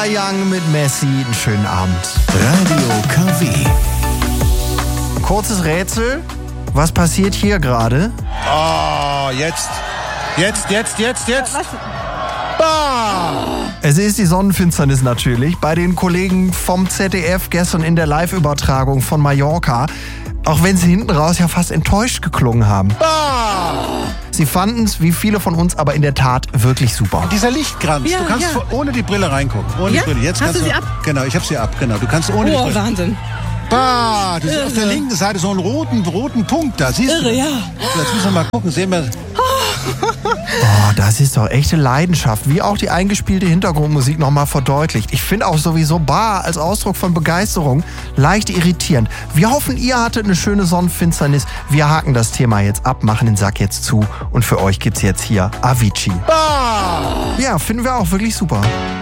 Nicola Young mit Messi. Einen schönen Abend. Radio KW. Kurzes Rätsel. Was passiert hier gerade? Oh, jetzt. Was? Es ist die Sonnenfinsternis natürlich. Bei den Kollegen vom ZDF gestern in der Live-Übertragung von Mallorca. Auch wenn sie hinten raus ja fast enttäuscht geklungen haben. Sie fanden es, wie viele von uns, aber in der Tat wirklich super. Dieser Lichtkranz, Ja, du kannst ja. ohne die Brille reingucken. Ohne Ja? die Brille. Jetzt Hast kannst du sie ab? Genau, ich habe sie ab. Genau, du kannst ohne die Oh, Brille. Wahnsinn. Du siehst auf der linken Seite so einen roten Punkt da. Siehst Irre, du? ja. Jetzt müssen wir mal gucken. Sehen wir. Oh, das ist doch echte Leidenschaft, wie auch die eingespielte Hintergrundmusik nochmal verdeutlicht. Ich finde auch sowieso Bar als Ausdruck von Begeisterung leicht irritierend. Wir hoffen, ihr hattet eine schöne Sonnenfinsternis. Wir haken das Thema jetzt ab, machen den Sack jetzt zu und für euch gibt's jetzt hier Avicii. Ja, finden wir auch wirklich super.